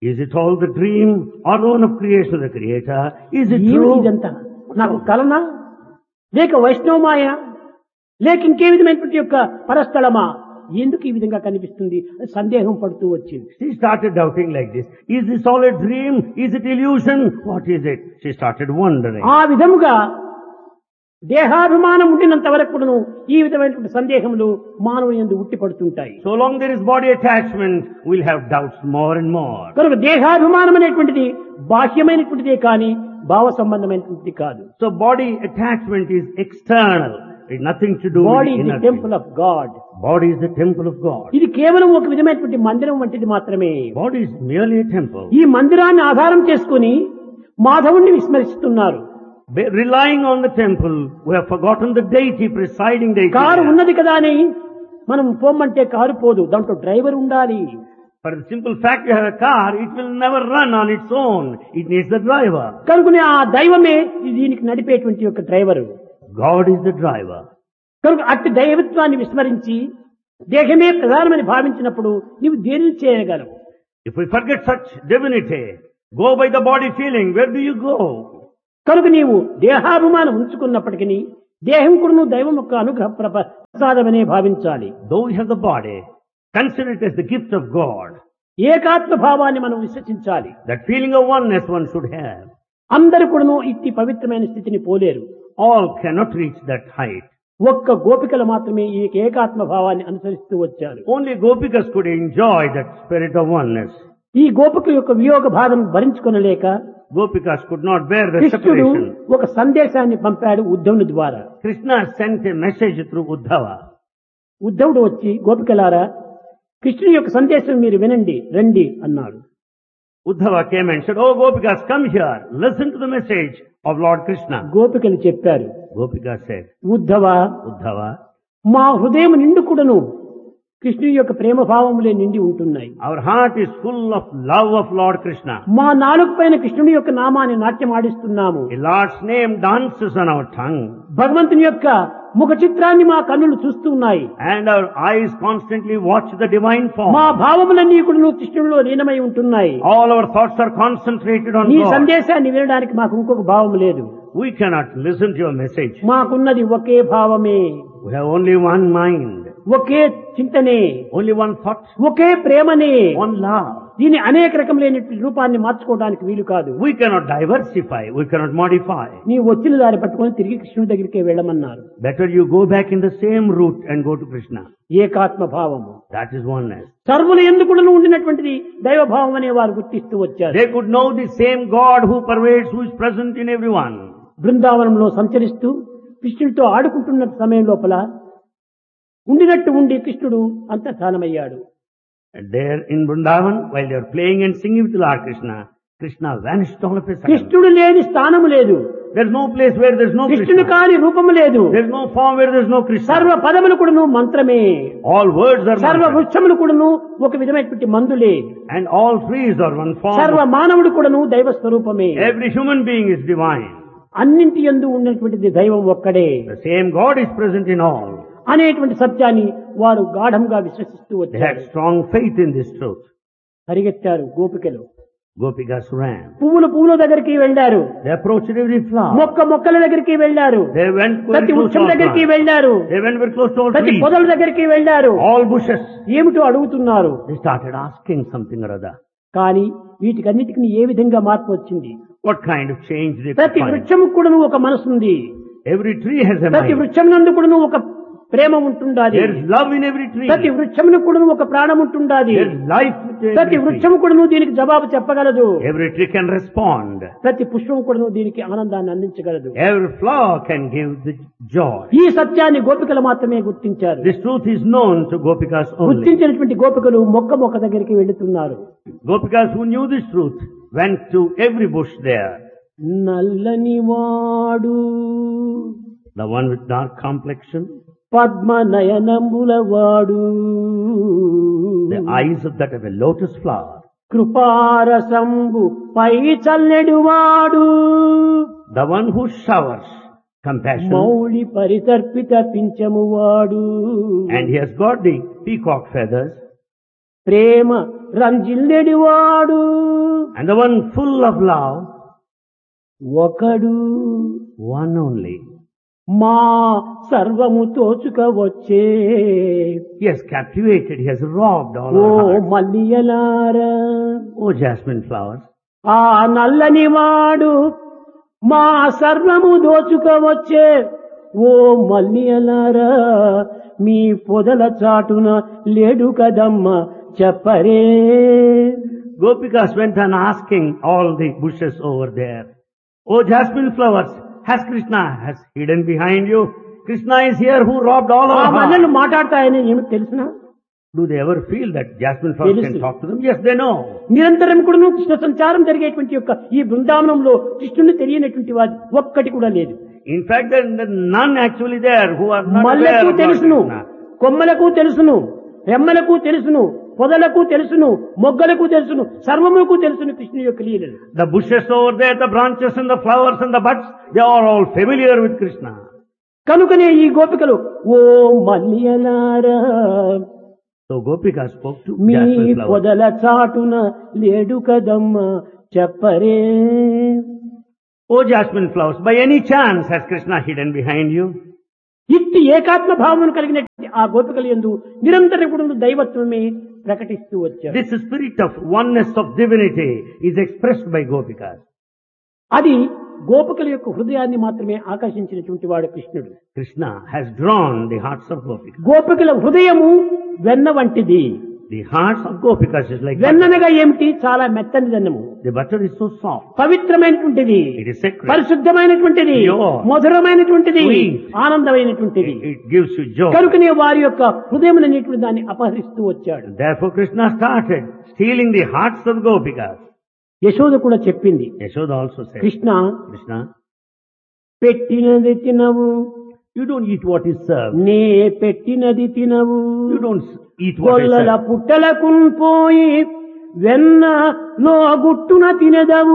Is it all the dream or one of creation of the Creator? Is it ఏమి true? ఇదంతా నాకు కలనా లేక వైష్ణవమాయ లేక ఇంకే విధమైనటువంటి యొక్క పరస్థలమా ఎందుకు ఈ విధంగా కనిపిస్తుంది సందేహం పడుతూ వచ్చింది. She started doubting like this. Is this all a dream? Is it illusion? What is it? She started wondering. ఆ విధముగా దేహాభిమానం ఉండినంత వరకును ఈ విధమైనటువంటి సందేహములు మానవుని యందు ఉట్టి పడుతుంటాయి. So long there is body attachment, we'll have doubts more and more. కనుక దేహాభిమానం అనేటువంటిది బాహ్యమైనటువంటిదే కానీ భావ సంబంధమైనటువంటిది కాదు. So body attachment is external. It's nothing to do body with is the inner temple of God. Body is the temple of God. ఇది కేవలం ఒక విధమైనటువంటి మందిరం వంటిది మాత్రమే. Body is merely a temple. ఈ మందిరాన్ని ఆధారం చేసుకుని మాధవుణ్ణి విస్మరిస్తున్నారు. Relying on the temple, we have forgotten the deity presiding deity. Car ఉన్నది కదా అని మనం పోమంటే కారు పోదు, దాంట్లో డ్రైవర్ ఉండాలి. For the simple fact you have a car, it will never run on its own. It needs the driver. కనుకనే ఆ దైవమే దీనికి నడిపేటువంటి యొక్క driver. God is the driver. కనుక అట్టి దైవత్వాన్ని విస్మరించి దేహమే ప్రధానమని భావించినప్పుడు నీవు దేనిని చేయగలవు? If we forget such divinity, go by the body feeling, where do you go? కనుక నీవు దేహాభిమానం ఉంచుకున్నప్పటికీ దేహం కూడా నువ్వు దైవం యొక్క అనుగ్రహ ప్రసాదమనే భావించాలి. Though we have the body, consider it as the gift of God. ఏకాత్మ భావాన్ని మనం విశ్వసించాలి. That feeling of oneness one should have. అందరూ కూడాను ఇట్టి పవిత్రమైన స్థితిని పోలేరు. All cannot reach that height. ఒక్క గోపికలు మాత్రమే ఈ ఏకాత్మ భావాన్ని అనుసరిస్తూ వచ్చారు. Only Gopikas could enjoy that spirit of oneness. ఈ గోపిక యొక్క వియోగ బాధను భరించుకొనలేక Gopikas could not bear the కృష్ణుడు separation. ఒక సందేశాన్ని పంపాడు ఉద్ధవుని ద్వారా. Krishna sent a message through Uddhava. ఉద్ధవుడు వచ్చి గోపికలారా కృష్ణుని యొక్క సందేశం మీరు వినండి రండి అన్నాడు. Uddhava came and said, "Oh Gopikas, come here. Listen to the message of Lord Krishna." గోపికలు చెప్పారు, Gopika said, ఉద్ధవ Uddhava, మా హృదయం నిండు కూడాను కృష్ణుని యొక్క ప్రేమ భావములే నిండి ఉంటున్నాయి. our heart is full of love of Lord Krishna. మా నాలుక పైన కృష్ణుని యొక్క నామాన్ని నాట్యం ఆడిస్తున్నాము. A Lord's name dances on our tongue. భగవంతుని యొక్క ముఖ చిత్రాన్ని మా కన్నులు చూస్తూ ఉన్నాయి. And our eyes constantly watch the divine form. మా భావములన్నీ కూడా కృష్ణుడిలో లీనమై ఉంటున్నాయి. All our thoughts are concentrated on నీ God. సందేశాన్ని వినడానికి మాకు ఇంకొక భావం లేదు. We cannot listen to your message. మాకున్నది ఒకే భావమే, We have only one mind, okay చింతనే, only one thought, ఒకే ప్రేమనే. one love. దీని అనేక రకములైన రూపాన్ని మార్చుకోవడానికి వీలు కాదు. We cannot diversify, we cannot modify. నీ వచ్చిన దారి పట్టుకొని తిరిగి కృష్ణుడి దగ్గరికి వెళ్ళమన్నారు. Better you go back in the same route and go to Krishna. ఏకాత్మ భావము That is oneness. సర్వుల ఎందుకు ఉండినటువంటిది దైవభావం అనే వారు గుర్తిస్తూ వచ్చారు. They could know the same God who pervades, who is present in everyone. బృందావనంలో సంచరిస్తూ కృష్ణుడితో ఆడుకుంటున్న సమయం లోపల ఉండినట్టు ఉండి కృష్ణుడు అంతర్ధానమయ్యాడు. And there in Vrindavan, while they are playing and singing with Lord Krishna, Krishna vanished all of a sudden. కృష్ణుడు లేని స్థానము లేదు. There is no place where there is no కృష్ణుడు Krishna. కాని రూపము లేదు. There is no form where there is no Krishna. సర్వ పదములు కూడాను మంత్రమే. All words are సర్వ mantra. వృక్షములు కూడాను ఒక విధమైనటువంటి మందులే. And all trees are one form. సర్వ మానవుడు కూడాను దైవ స్వరూపమే. Every human being is divine. అన్నింటి యందు ఉన్నటువంటిది దైవం ఒక్కడే The same God is present in all. అనేటువంటి సత్యాన్ని వారు గాఢంగా విశ్వసిస్తూ They had వచ్చారు. strong faith in this truth. పరిగెత్తారు గోపికలు. Gopikas ran. పువ్వుల దగ్గరికి వెళ్లారు. They approached every flower. మొక్కల దగ్గరికి వెళ్లారు. They went very ప్రతి close to వృక్షం all దగ్గరికి plants. వెళ్లారు. They went very close to all ప్రతి trees. పొదల దగ్గరికి వెళ్లారు. All bushes. ఏమిటో అడుగుతున్నారు. They started asking something or other. కానీ వీటికన్నిటికీ ఏ విధంగా మార్పు వచ్చింది? What kind of change they could ప్రతి find. వృక్షము కూడాను ఒక మనసుంది. Every tree has a ప్రతి mind. వృక్షం నందు కూడాను ఒక ప్రేమ ఉంటుండాలి. There is love in every tree. ప్రతి వృక్షమును కూడాను ఒక ప్రాణం ఉంటుండాలి. There is life in ప్రతి every tree. వృక్షము కూడాను దీనికి జవాబు చెప్పగలదు. Every tree can respond. ప్రతి పుష్పము కూడాను దీనికి ఆనందాన్ని అందించగలదు. Every flower can give the joy. ఈ సత్యాన్ని గోపికలు మాత్రమే గుర్తించారు. This truth is known to Gopikas only. గుర్తించినటువంటి గోపికలు మొక్క దగ్గరికి వెళుతున్నారు. Gopikas who knew this truth went to every bush there. నల్లని వాడు The one with dark complexion, Padma నయనంబుల వాడు, the eyes of that of a lotus flower. కృపారసంబు పై చల్లెడు వాడు, The one who showers compassion, Mouli పరితర్పిత పింఛము వాడు, and he has got the peacock feathers. ప్రేమ రంజిల్లెడు వాడు, And the one full of love, ఒకడు one only. మా సర్వము తోచుక వచ్చే He has captivated, he has robbed all oh our hearts. మల్లియలారా Oh, jasmine flowers. ఆ నల్లని వాడు మా సర్వము దోచుక వచ్చే ఓ మల్లియలారా మీ పొదల చాటున లేడు కదమ్మ చెప్పరే. Gopikas went on asking all the bushes over there, oh, jasmine flowers, has Krishna has hidden behind you? Krishna is here who robbed all ఆ our మల్లెలు hearts. మాట్లాడతాయని ఏమిటి తెలిసిన Do they ever feel that jasmine flowers can తెలుసు. talk to them? Yes, they know. నిరంతరం కూడా కృష్ణ సంచారం జరిగేటువంటి యొక్క ఈ బృందావనంలో కృష్ణుని తెలియనటువంటి వాది ఒక్కటి కూడా లేదు. In fact, there are none actually there who are not aware మల్లెకు of Lord తెలుసును, Krishna. కొమ్మలకు తెలుసును, రెమ్మలకు తెలుసును, పొదలకు తెలుసును, మొగ్గలకు తెలుసును, సర్వముకు తెలుసును కృష్ణుని యొక్క లీలలు. The bushes over there, the branches and the flowers and the buds, they are all familiar with Krishna. కనుకనే ఈ గోపికలు ఓ మల్లియలారా So Gopika spoke to me jasmine flowers. పొదల చాటున లేడు కదమ్మ చెప్పరే. Oh, jasmine flowers, by any chance has Krishna hidden behind you? ఇట్టి ఏకాత్మ భావమును కలిగినటువంటి ఆ గోపికలు యందు నిరంతరం కూడా దైవత్వమే ప్రకటిస్తూ వచ్చారు. This spirit of oneness of divinity is expressed by Gopikas. అది గోపికల యొక్క హృదయాన్ని మాత్రమే ఆకర్షించినటువంటి వాడు కృష్ణుడు. Krishna has drawn the hearts of Gopikas. గోపికల హృదయము వెన్న వంటిది. The hearts of Gopikas is like butter. వెన్ననగా ఏమిటి? చాలా మెత్తని దన్నము, The butter is so soft. పవిత్రమైనటువంటిది, It is sacred. పరిశుద్ధమైనటువంటిది, Pure. మధురమైనటువంటిది, Sweet. ఆనందమైనటువంటిది. It gives you joy. కనుకనే వారి యొక్క హృదయం అనేటువంటి దాన్ని అపహరిస్తూ వచ్చాడు. Therefore Krishna started stealing the hearts of Gopikas. Yashoda కూడా చెప్పింది, Yashoda also said, Krishna Krishna, పెట్టినది తినవు, you don't eat what is served. నే పెట్టినది తినవు, You don't eat what is గొల్లల served. పుట్టలకు పోయి వెన్న లో గుట్టున తినదవు.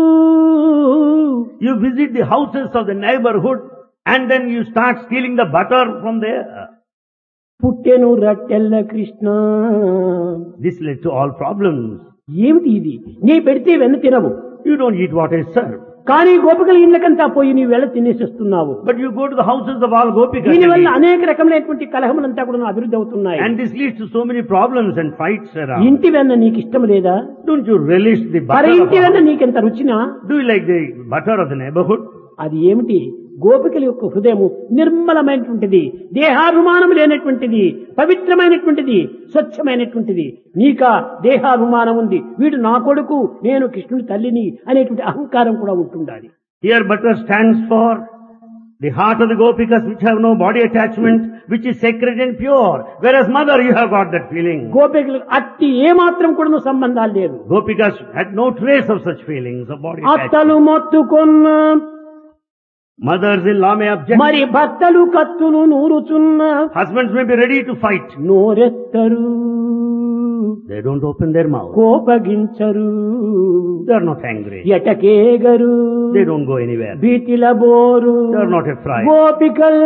You visit the houses of the neighborhood and then you start stealing the butter from there. పుట్టెను రట్టెల్ల Krishna. This led to all problems. ఏమిటి ఇది? నీ పెడితే వెన్న తినవు, You don't eat what is served. కానీ గోపికల ఇళ్ళకంతా పోయి నీ వెళ్ళ తినేసేస్తున్నావు. But you go to the houses of all Gopikas and దీనివల్ల eat. అనేక రకములైనటువంటి కలహములంతా కూడా అభివృద్ధి అవుతున్నాయి. And this leads to so many problems and fights around. ఇంటి వెన్న నీకు ఇష్టం లేదా? Don't you relish the మరి butter of ఇంటి a వెన్న house? నీకెంత రుచినా? Do you like the butter of the neighborhood? అది ఏమిటి? గోపికల యొక్క హృదయము నిర్మలమైనటువంటిది, దేహాభిమానం లేనటువంటిది, పవిత్రమైనటువంటిది, స్వచ్ఛమైనటువంటిది. నీకా దేహాభిమానం ఉంది, వీడు నా కొడుకు, నేను కృష్ణుని తల్లిని అనేటువంటి అహంకారం కూడా ఉంటుండాలి. Here butter stands for the heart of the Gopikas which have no body attachment, which is sacred and pure. Whereas mother, you have got that feeling. గోపికలకు అట్టి ఏమాత్రం కూడా సంబంధాలు లేవు. Gopikas had no trace of such feelings of body attachment. అత్తలు మొత్తుకొన్న Mothers-in-law may object. మరి భర్తలు కత్తులు నూరుచున్న Husbands may be ready to fight. నోరెత్తరు, They don't open their mouth. కోపగించరు, They are not angry. ఎటకేగరు, They don't go anywhere. బీతిల bore, They are not afraid. గోపికల్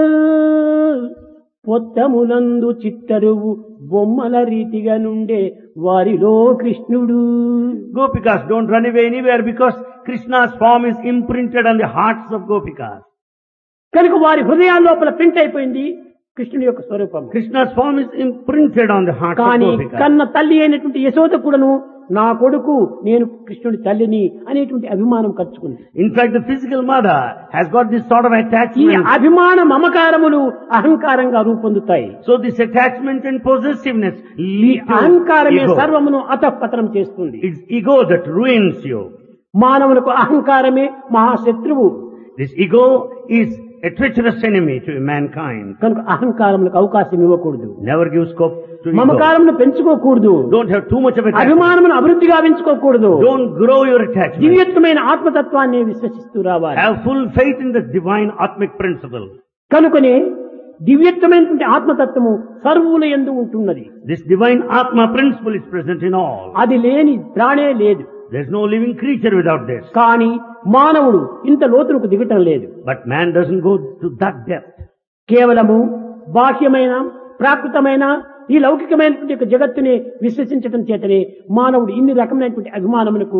పొత్తములందు చిత్తరువు బొమ్మల రీతిగా నుండే వారిలో కృష్ణుడు. Gopikas don't run away anywhere because Krishna's form is imprinted on the hearts of Gopikas. కనుక వారి హృదయాల లోపల print అయిపోయింది కృష్ణుని యొక్క స్వరూపం. Krishna's form is imprinted on the hearts of కానీ Gopikas. కన్న తల్లి అయినటువంటి యశోద కూడాను నా కొడుకు, నేను కృష్ణుడి తల్లిని అనేటువంటి అభిమానం కలుచుకుంది. In fact, the physical mother has got this sort of ఈ attachment. అభిమాన మమకారములు అహంకారంగా రూపొందుతాయి. So this attachment and possessiveness ఈ lead to అహంకారమే ego. సర్వమును అతఃపతనం చేస్తుంది. It's ego that ruins you. మానవులకు అహంకారమే మహాశత్రువు. This ego is a treacherous enemy to mankind. కనుక అహంకారములకు అవకాశం ఇవ్వకూడదు. Never give scope to ego. మమకారమును పెంచుకోకూడదు. Don't have too much of attachment. అభిమానమును అభివృద్ధి గావించుకోకూడదు. Don't grow your attachment. దివ్యత్వమైన ఆత్మతత్వాన్ని విశ్వసిస్తూ రావాలి. Have full faith in the divine atmic principle. కనుకనే దివ్యత్వమైనటువంటి ఆత్మతత్వము సర్వుల యందు ఉంటున్నది. This divine atma principle is present in all. అది లేని ప్రాణే లేదు. There's no living creature without this. కానీ మానవుడు ఇంత లోతులకు దిగటం లేదు. But man doesn't go to that depth. కేవలము బాహ్యమైన ప్రాకృతమైన ఈ లౌకికమైనటువంటి యొక్క జగత్తుని విశ్వసించటం చేతనే మానవుడు ఇన్ని రకమైనటువంటి అభిమానములకు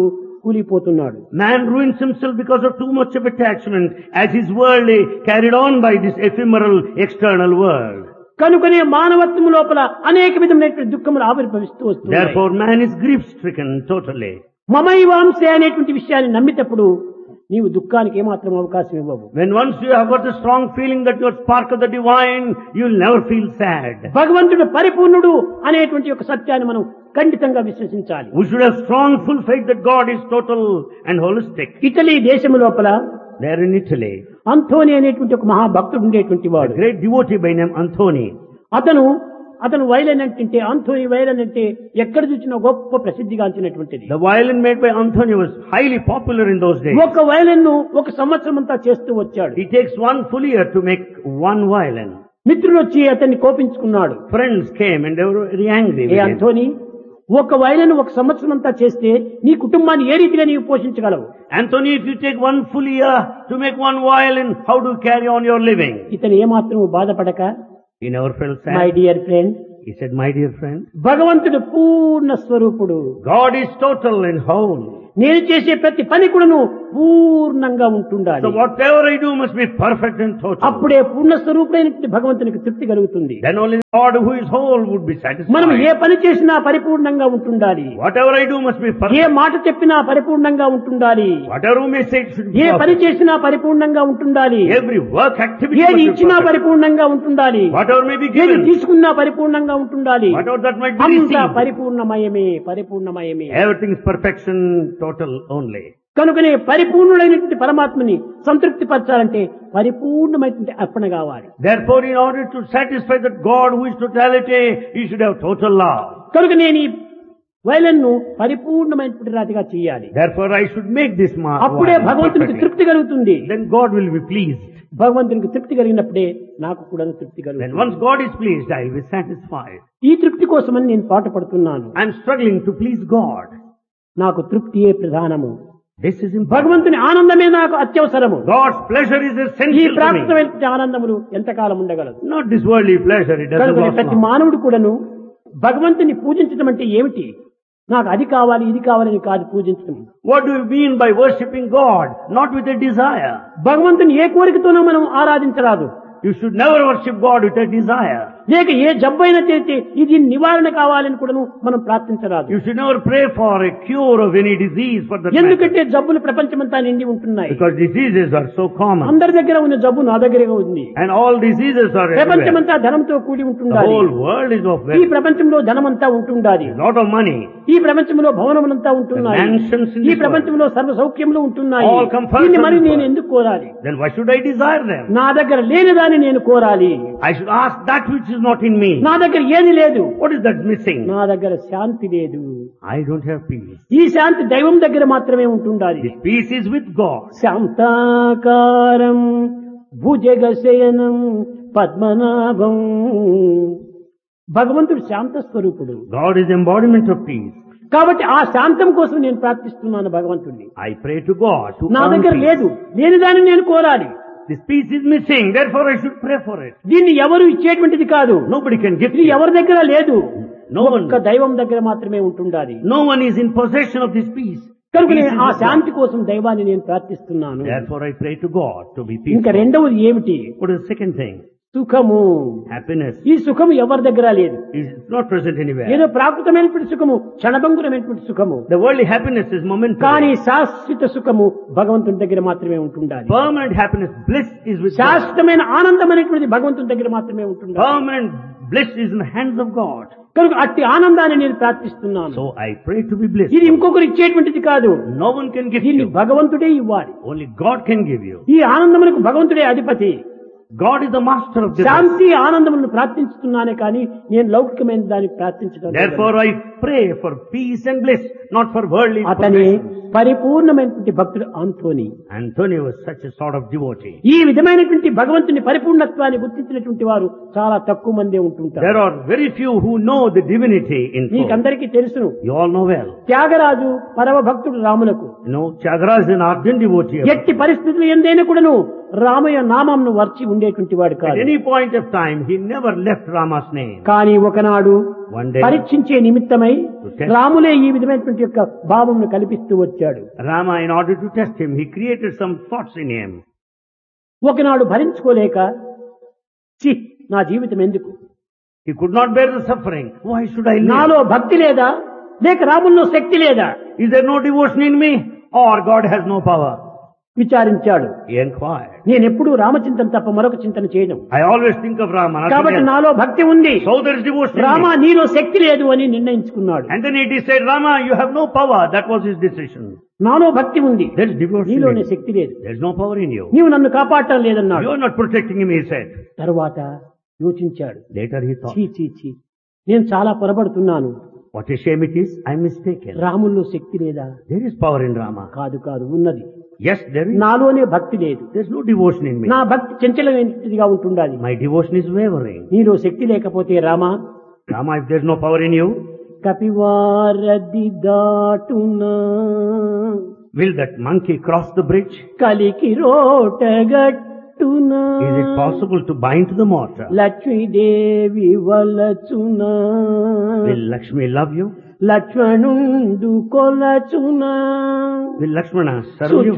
కూలిపోతున్నాడు. Man ruins himself because of too much of attachment as his world carried on by this ephemeral external world. కనుకనే మానవత్వం లోపల అనేక విధమైనటువంటి దుఃఖములు ఆవిర్భవిస్తూ వస్తున్నాయి. Therefore man is grief stricken totally. మమైవాంసే అనేటువంటి విషయాన్ని నమ్మినప్పుడు నీవు దుఃఖానికి ఏమాత్రం అవకాశం ఇవ్వవు. When once you have got a strong feeling that you are spark of the divine, you will never feel sad. భగవంతుడు పరిపూర్ణుడు అనేటువంటి ఒక సత్యాన్ని మనం ఖండితంగా విశ్వసించాలి. We should have strong full faith that God is total and holistic. Italy దేశము లోపల There in Italy, Anthony అనేటువంటి ఒక మహాభక్తుడు ఉండేటువంటి a వాడు. great devotee by name Anthony. అతను వైలన్ అంటే అంథోని వైలన్ అంటే ఎక్కడ చూసినా గొప్ప ప్రసిద్ధిగాంచినటువంటిది. The violin made by Anthony was highly popular in those days. ఒక వైలన్ ను ఒక సంవత్సరం అంతా చేస్తూ వచ్చాడు. He takes one full year to make one violin. మిత్రులు వచ్చి అతన్ని కోపించుకున్నాడు. Friends came and they were very angry A with him. Anthony, ఒక వైలన్ ఒక సంవత్సరం అంతా చేస్తే నీ కుటుంబాన్ని ఏ రీతిగా నీవు పోషించగలవు? Anthony, if you take one full year to make one violin, how do you carry on your living? ఇతను ఏమాత్రం బాధపడక, He never felt my sad. Dear friend, He said, my dear friend, భగవంతుడు పూర్ణ స్వరూపుడు. God is total and whole. నేను చేసే ప్రతి పని కూడాను పూర్ణంగా ఉంటుండాలి. So whatever I do must be perfect and total. అప్పుడే పూర్ణ స్వరూపుడైనటువంటి భగవంతునికి తృప్తి కలుగుతుంది. Then only God who is whole would be మనం ఏ satisfied. పని చేసినా పరిపూర్ణంగా ఉంటుండాలి. Whatever I do must be A perfect. మాట చెప్పినా పరిపూర్ణంగా ఉంటుండాలి. Whatever we say should be ఏ పని perfect. చేసినా పరిపూర్ణంగా ఉంటుండాలి. Every work activity ఏది must be ఇచ్చినా perfect. పరిపూర్ణంగా ఉంటుండాలి. Whatever may be ఏది given, తీసుకున్నా పరిపూర్ణంగా ఉంటుండాలి. whatever that might be అంతా received, పరిపూర్ణమయమే. everything is perfection total only. కనుకనే పరిపూర్ణుడైనటువంటి పరమాత్మని సంతృప్తి పరచాలంటే పరిపూర్ణమైనటువంటి అర్పణ కావాలి. Therefore, in order to satisfy that God who is totality, you should have total love. కనుక నేను ఈ వైలన్ ను పరిపూర్ణమైనటువంటి రాతిగా చేయాలి. Therefore, I should make this mark. అప్పుడే భగవంతునికి తృప్తి కలుగుతుంది. Then God will be pleased. భగవంతునికి తృప్తి కలిగినప్పుడే నాకు కూడా తృప్తి Then కలుగుతుంది. once God is pleased, I will be satisfied. ఈ తృప్తి కోసమని నేను పాట పడుతున్నాను. I am struggling to please God. నాకు తృప్తియే ప్రధానము. This is important. భగవంతుని ఆనందమే నాకు అత్యవసరము. God's pleasure is ఈ essential to me. ప్రాప్తమైన ఆనందములు ఎంతకాలం ఉండగలదు? Not this worldly pleasure, it doesn't కనుక last ప్రతి long. మానవుడు కూడాను భగవంతుని పూజించడం అంటే ఏమిటి? నాకు అది కావాలి ఇది కావాలని కాదు పూజించడం. What do you mean by worshipping God? Not with a desire. భగవంతుని ఏ కోరికతోనూ మనం ఆరాధించరాదు. You should never worship God with a desire. లేక ఏ జబ్బైనా చేస్తే ఇది నివారణ కావాలని కూడాను మనం ప్రార్థించరాదు. You should never pray for a cure of any disease for that matter. ఎందుకంటే జబ్బులు ప్రపంచమంతా నిండి ఉంటున్నాయి. Because diseases are so common. అందరి దగ్గర ఉన్న జబ్బు నా దగ్గరే ఉంది. And all diseases are everywhere. ప్రపంచమంతా ధనంతో కూడి The ఉంటుండాలి. whole world is of ఈ wealth. ప్రపంచంలో ధనమంతా ఉంటుండాలి. A lot of money. ఈ ప్రపంచంలో భవనములంతా ఉంటున్నాయి. The mansions in ఈ this ప్రపంచంలో సర్వ సౌఖ్యములు ఉంటున్నాయి. All comforts దీన్ని మరి in this నేను world. ఎందుకు కోరాలి? Then why should I desire them? నా దగ్గర లేని దాన్ని నేను కోరాలి. I should ask that which is not in me. నా దగ్గర ఏది లేదు. What is that missing? నా దగ్గర శాంతి లేదు. I don't have peace. ఈ శాంతి దైవం దగ్గర మాత్రమే ఉంటుండాలి. This peace is with God. శాంతాకారం భుజగశయనం Padmanabham. భగవంతుడు శాంత స్వరూపుడు. God is embodiment of peace. కాబట్టి ఆ శాంతం కోసం నేను ప్రార్థిస్తున్నాను భగవంతుడిని. I pray to God to నా earn దగ్గర peace. లేదు, లేని దాన్ని నేను కోరాలి. This peace is missing, therefore I should pray for it. దీన్ని ఎవరు ఇచ్చేటువంటిది కాదు. Nobody can give ఇది it. ఎవరి దగ్గర లేదు. No one. ఒక్క దైవం దగ్గర మాత్రమే ఉంటుండాలి. No one is in possession of this peace. కనుక Peace నేను is ఆ with శాంతి God. కోసం దైవాన్ని నేను ప్రార్థిస్తున్నాను. Therefore I pray to God to be ఇంకా peaceful. రెండవది ఏమిటి? What is the second thing? సుఖము. Happiness. ఈ సుఖము ఎవరి దగ్గర లేదు. Is not present anywhere. ఏదో ప్రాకృతమైనటువంటి సుఖము, క్షణభంగురమైనటువంటి సుఖము. The worldly happiness is momentary. కానీ శాశ్వత సుఖము భగవంతుని దగ్గర మాత్రమే ఉంటుండాలి. Permanent happiness, bliss is with God. శాశ్వతమైన ఆనందం అనేటువంటిది భగవంతుని దగ్గర మాత్రమే ఉంటుండాలి. Permanent bliss is in the hands of God. కనుక అట్టి ఆనందాన్ని నేను ప్రార్థిస్తున్నాను. So I pray to be blessed. ఇది ఇంకొకరు ఇచ్చేటువంటిది కాదు. No one can give దీన్ని you. భగవంతుడే ఇవ్వాలి. Only God can give you. ఈ ఆనందములకు భగవంతుడే అధిపతి. God is the master of this. శాంతి ఆనందములను ప్రార్థించుతున్నానే కానీ నేను లౌకికమైన దాన్ని ప్రార్థించడం లేదు. Therefore I pray for peace and bliss, not for worldly అతని possessions. పరిపూర్ణమైనటువంటి భక్తుడు Anthony. Anthony was such a sort of devotee. ఈ విధమైనటువంటి భగవంతుని పరిపూర్ణత్వాన్ని గుర్తించినటువంటి వారు చాలా తక్కువ మందే ఉంటుంటారు. There are very few who know the divinity in full. మీకందరికీ తెలుసును. You all know well. Tyagaraju పరమ భక్తుడు రాములకు You know, Tyagaraja is an ardent devotee. ఎట్టి పరిస్థితులు ఎందైనా కూడాను రామయ్య నామంను వర్చి ఉండేటువంటి వాడు At కాదు. any point of time, he never left Rama's name. కానీ ఒకనాడు One day, పరీక్షించే నిమిత్తమై test- రాములే ఈ విధమైనటువంటి యొక్క భావంను కల్పిస్తూ వచ్చాడు. Rama, in order to test him, he created some thoughts in him. ఒకనాడు భరించుకోలేక చి నా జీవితం ఎందుకు, He could not bear the suffering. Why should I live? నాలో భక్తి లేదా లేక రాముల్లో శక్తి లేదా Is there no devotion in me? Or God has no power? విచారించాడు. He inquired. నేనెప్పుడూ రామచింతన తప్ప మరొక చింతన చేయను. I always think of Rama. nothing కాబట్టి else. నాలో భక్తి ఉంది, So there is devotion in Rama me. నీలో శక్తి లేదు అని నిర్ణయించుకున్నాడు. And then he decided, Rama, you have no power. That was his decision. నాలో భక్తి ఉంది, There is devotion in నీలోనే you. శక్తి లేదు, There is no power in you. నీవు నన్ను కాపాడటం లేదన్నాడు. You are not protecting him, he said. తరువాత యోచించాడు. Later he thought, చీ చీ చీ, నేను చాలా పొరపడుతున్నాను. what a shame it is. I am mistaken. రాముల్లో శక్తి లేదా? There is power in Rama. కాదు కాదు, ఉన్నది. Yes, there is. నాలోనే భక్తి లేదు. There is no devotion in me. నా భక్తి చంచలమైనదిగా ఉంటుండాలి. My devotion is wavering. నీలో శక్తి లేకపోతే Rama, Rama, if there is no power in you, కపివారది దాటునా, will that monkey cross the bridge? కలికి రోటగట్టునా, Is it possible to bind to the mortar? Lakshmidevi వలచునా, Will Lakshmi love you? లక్ష్మణుండు కొలచునా, Will Lakshmana serve you?